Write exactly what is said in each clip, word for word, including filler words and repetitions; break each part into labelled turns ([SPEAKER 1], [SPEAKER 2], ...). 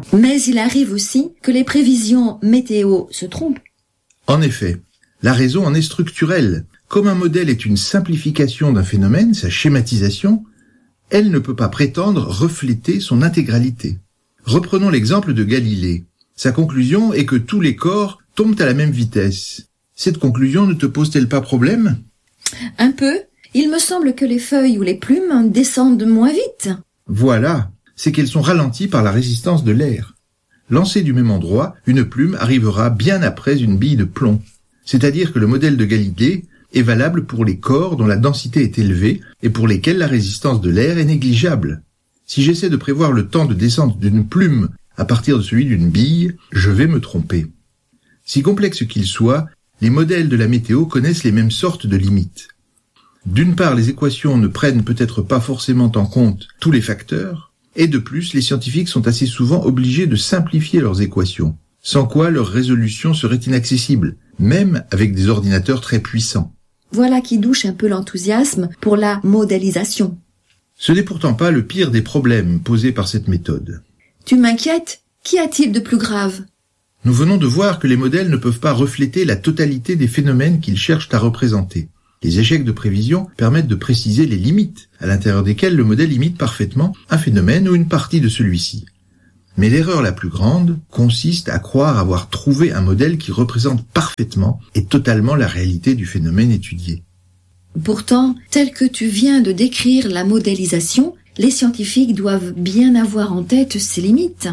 [SPEAKER 1] Mais il arrive aussi que les prévisions météo se trompent.
[SPEAKER 2] En effet, la raison en est structurelle. Comme un modèle est une simplification d'un phénomène, sa schématisation, elle ne peut pas prétendre refléter son intégralité. Reprenons l'exemple de Galilée. Sa conclusion est que tous les corps tombent à la même vitesse. Cette conclusion ne te pose-t-elle pas problème ?
[SPEAKER 1] Un peu. Il me semble que les feuilles ou les plumes descendent moins vite.
[SPEAKER 2] Voilà, c'est qu'elles sont ralenties par la résistance de l'air. Lancée du même endroit, une plume arrivera bien après une bille de plomb. C'est-à-dire que le modèle de Galilée est valable pour les corps dont la densité est élevée et pour lesquels la résistance de l'air est négligeable. Si j'essaie de prévoir le temps de descente d'une plume à partir de celui d'une bille, je vais me tromper. Si complexe qu'il soit, les modèles de la météo connaissent les mêmes sortes de limites. D'une part, les équations ne prennent peut-être pas forcément en compte tous les facteurs, et de plus, les scientifiques sont assez souvent obligés de simplifier leurs équations, sans quoi leur résolution serait inaccessible, même avec des ordinateurs très puissants.
[SPEAKER 1] Voilà qui douche un peu l'enthousiasme pour la modélisation.
[SPEAKER 2] Ce n'est pourtant pas le pire des problèmes posés par cette méthode.
[SPEAKER 1] Tu m'inquiètes ? Qu'y a-t-il de plus grave ?
[SPEAKER 2] Nous venons de voir que les modèles ne peuvent pas refléter la totalité des phénomènes qu'ils cherchent à représenter. Les échecs de prévision permettent de préciser les limites à l'intérieur desquelles le modèle imite parfaitement un phénomène ou une partie de celui-ci. Mais l'erreur la plus grande consiste à croire avoir trouvé un modèle qui représente parfaitement et totalement la réalité du phénomène étudié.
[SPEAKER 1] Pourtant, tel que tu viens de décrire la modélisation, les scientifiques doivent bien avoir en tête ses limites.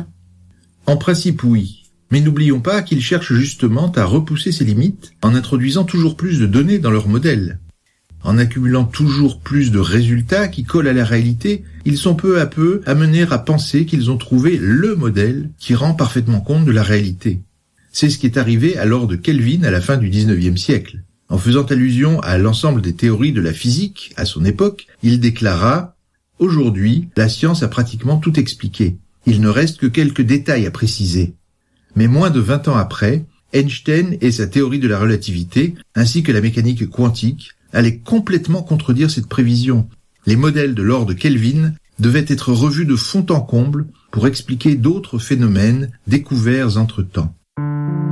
[SPEAKER 2] En principe, oui. Mais n'oublions pas qu'ils cherchent justement à repousser ces limites en introduisant toujours plus de données dans leur modèle. En accumulant toujours plus de résultats qui collent à la réalité, ils sont peu à peu amenés à penser qu'ils ont trouvé le modèle qui rend parfaitement compte de la réalité. C'est ce qui est arrivé à Lord Kelvin à la fin du dix-neuvième siècle. En faisant allusion à l'ensemble des théories de la physique à son époque, il déclara « Aujourd'hui, la science a pratiquement tout expliqué. Il ne reste que quelques détails à préciser. » Mais moins de vingt ans après, Einstein et sa théorie de la relativité, ainsi que la mécanique quantique, allaient complètement contredire cette prévision. Les modèles de Lord Kelvin devaient être revus de fond en comble pour expliquer d'autres phénomènes découverts entre-temps.